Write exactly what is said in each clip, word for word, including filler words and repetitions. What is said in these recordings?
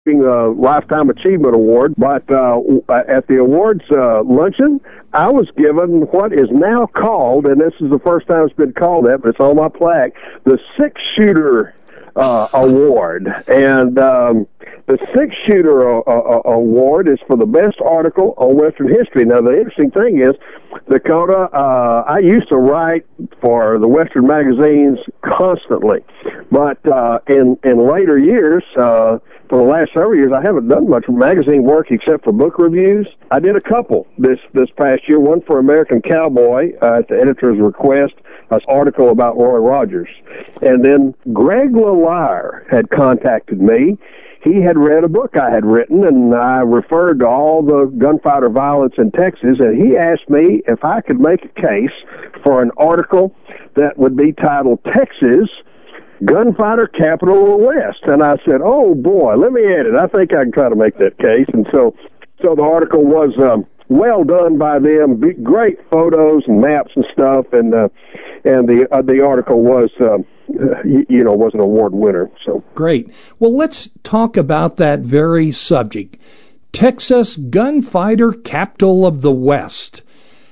a Lifetime Achievement Award, but uh, at the awards uh, luncheon, I was given what is now called, and this is the first time it's been called that, but it's on my plaque, the six-shooter uh, award. And um, the six-shooter uh, uh, award is for the best article on Western history. Now, the interesting thing is, Dakota, uh, I used to write for the Western magazines constantly, but uh, in, in later years, uh, for the last several years, I haven't done much magazine work except for book reviews. I did a couple this this past year, one for American Cowboy uh, at the editor's request, an article about Roy Rogers. And then Greg Lalire had contacted me. He had read a book I had written, and I referred to all the gunfighter violence in Texas, and he asked me if I could make a case for an article that would be titled Texas, Gunfighter Capital of the West. And I said, oh, boy, let me add it. I think I can try to make that case. And so so the article was um, well done by them, big, great photos and maps and stuff, and uh, and the uh, the article was, uh, you, you know, was an award winner. So great. Well, let's talk about that very subject. Texas, Gunfighter Capital of the West.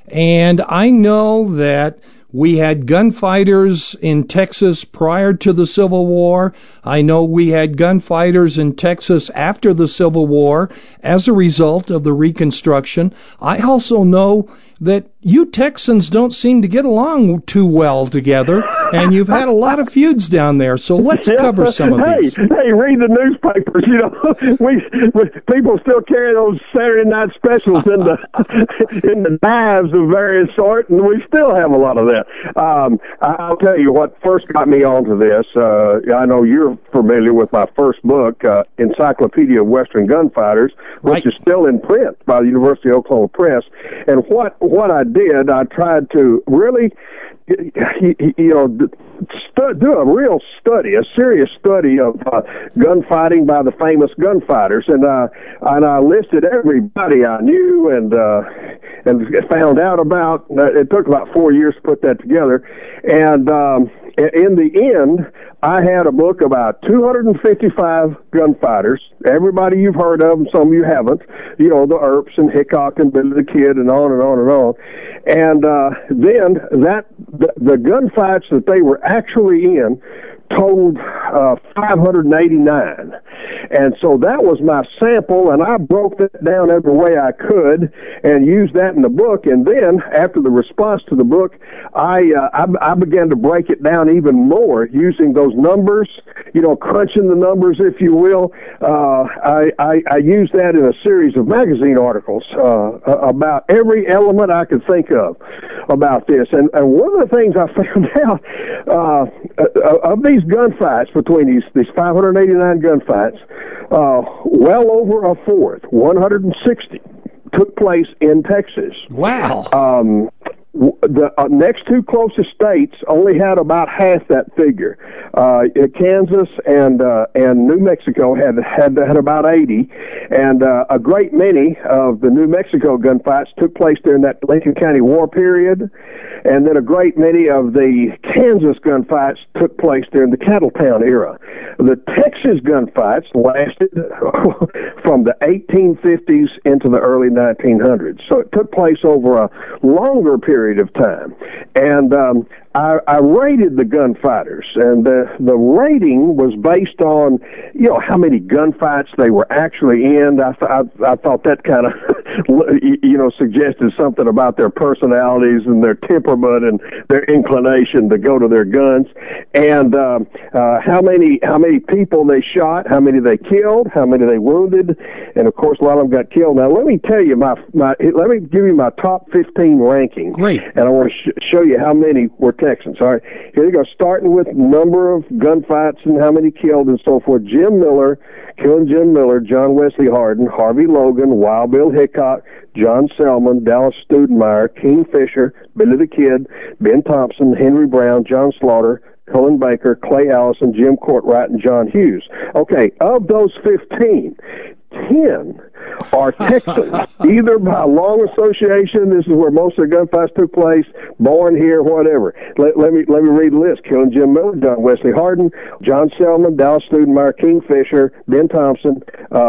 And I know that we had gunfighters in Texas prior to the Civil War. I know we had gunfighters in Texas after the Civil War as a result of the Reconstruction. I also know that you Texans don't seem to get along too well together, and you've had a lot of feuds down there. So let's yeah, cover some of hey, these. Hey, read the newspapers. You know, we, we people still carry those Saturday night specials in the in the knives of various sort, and we still have a lot of that. Um, I'll tell you what first got me onto this. Uh, I know you're familiar with my first book, uh, Encyclopedia of Western Gunfighters, which Right. is still in print by the University of Oklahoma Press. And what what I did, I tried to really, you know, stu- do a real study, a serious study of uh, gunfighting by the famous gunfighters, and uh, and I listed everybody I knew and uh, and found out about. It took about four years to put that together, and um, in the end, I had a book about two hundred fifty-five gunfighters. Everybody you've heard of, and some you haven't. You know, the Earps and Hickok and Billy the Kid, and on and on and on. And uh, then that the, the gunfights that they were actually in totaled uh, five hundred eighty-nine. And so that was my sample, and I broke that down every way I could and used that in the book. And then, after the response to the book, I, uh, I, I began to break it down even more using those numbers, you know, crunching the numbers, if you will. Uh, I, I, I used that in a series of magazine articles uh, about every element I could think of about this. And, and one of the things I found out uh, of these gunfights, between these, these five hundred eighty-nine gunfights, uh, well over a fourth, one hundred sixty, took place in Texas. Wow. Um, the uh, next two closest states only had about half that figure. Uh, Kansas and uh, and New Mexico had had had about eighty, and uh, a great many of the New Mexico gunfights took place during that Lincoln County War period, and then a great many of the Kansas gunfights took place during the Cattletown era. The Texas gunfights lasted from the eighteen fifties into the early nineteen hundreds, so it took place over a longer period of time. And um, I, I rated the gunfighters, and the, the rating was based on, you know, how many gunfights they were actually in. I, th- I, I thought that kind of, you know, suggested something about their personalities and their temperament and their inclination to go to their guns, and um, uh, how many how many people they shot, how many they killed, how many they wounded, and of course a lot of them got killed. Now let me tell you my my let me give you my top fifteen ranking. Great. And I want to sh- show you how many were Texans. All right, here you go. Starting with number of gunfights and how many killed and so forth. Jim Miller, killing Jim Miller, John Wesley Hardin, Harvey Logan, Wild Bill Hickok, John Selman, Dallas Studemeyer, King Fisher, Billy the Kid, Ben Thompson, Henry Brown, John Slaughter, Cullen Baker, Clay Allison, Jim Courtwright, and John Hughes. Okay, of those fifteen, ten or Texans, either by long association. This is where most of the gunfights took place. Born here, whatever. Let, let me let me read the list: Killing Jim Miller, John Wesley Hardin, John Selman, Dallas Studemeyer, King Fisher, Ben Thompson. Uh,